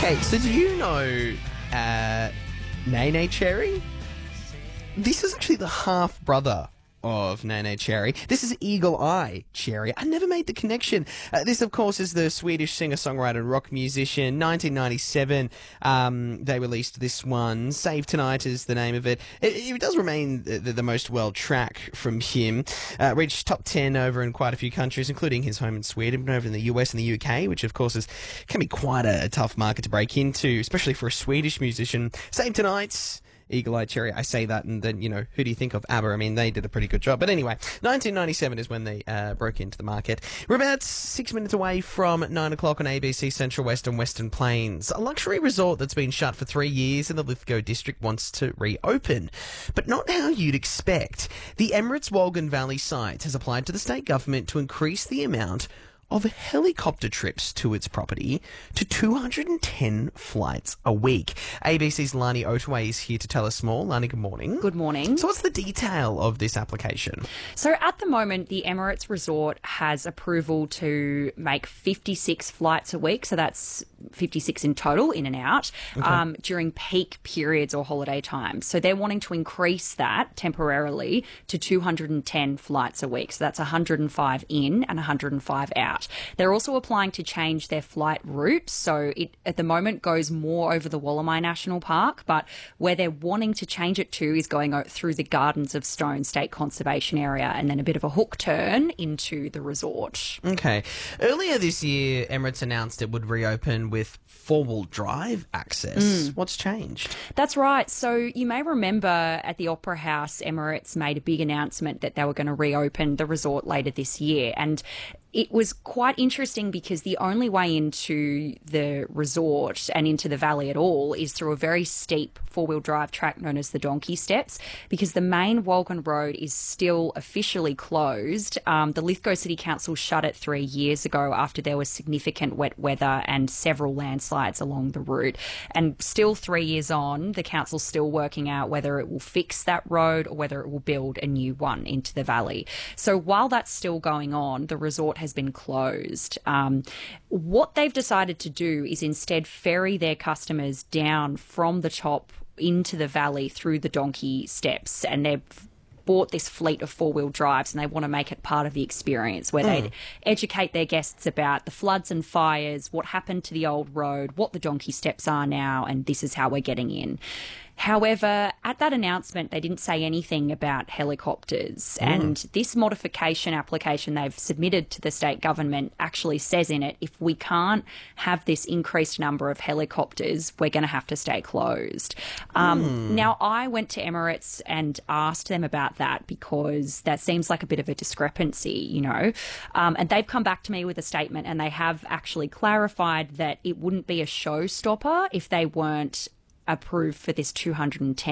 Okay, so do you know Nene Cherry? This is actually the half-brother of Nene Cherry. This is Eagle Eye Cherry. I never made the connection. This, of course, is the Swedish singer-songwriter and rock musician. 1997, they released this one. Save Tonight is the name of it. It does remain the most well track from him. Reached top 10 over in quite a few countries, including his home in Sweden, but over in the US and the UK, which, of course, can be quite a tough market to break into, especially for a Swedish musician. Save Tonight, Eagle Eye Cherry. I say that, and then, who do you think of? ABBA. I mean, they did a pretty good job. But anyway, 1997 is when they broke into the market. We're about 6 minutes away from 9 o'clock on ABC Central West and Western Plains. A luxury resort that's been shut for 3 years in the Lithgow district wants to reopen. But not how you'd expect. The Emirates Wolgan Valley site has applied to the state government to increase the amount of helicopter trips to its property to 210 flights a week. ABC's Lani Otaway is here to tell us more. Lani, good morning. Good morning. So what's the detail of this application? So at the moment, the Emirates Resort has approval to make 56 flights a week. So that's 56 in total, in and out, during peak periods or holiday times. So they're wanting to increase that temporarily to 210 flights a week. So that's 105 in and 105 out. They're also applying to change their flight routes. So it, at the moment, goes more over the Wollemi National Park, but where they're wanting to change it to is going through the Gardens of Stone State Conservation Area and then a bit of a hook turn into the resort. Okay. Earlier this year, Emirates announced it would reopen with four-wheel drive access. What's changed? That's right. So you may remember at the Opera House, Emirates made a big announcement that they were going to reopen the resort later this year. And it was quite interesting because the only way into the resort and into the valley at all is through a very steep four-wheel drive track known as the Donkey Steps, because the main Wolgan Road is still officially closed. The Lithgow City Council shut it 3 years ago after there was significant wet weather and several landslides along the route. And still 3 years on, the council's still working out whether it will fix that road or whether it will build a new one into the valley. So while that's still going on, the resort has been closed. What they've decided to do is instead ferry their customers down from the top into the valley through the Donkey Steps, and they've bought this fleet of four-wheel drives and they want to make it part of the experience where they educate their guests about the floods and fires, what happened to the old road, what the Donkey Steps are now, and this is how we're getting in. However, at that announcement, they didn't say anything about helicopters. And this modification application they've submitted to the state government actually says in it, if we can't have this increased number of helicopters, we're going to have to stay closed. Now, I went to Emirates and asked them about that because that seems like a bit of a discrepancy, and they've come back to me with a statement, and they have actually clarified that it wouldn't be a showstopper if they weren't approved for this 210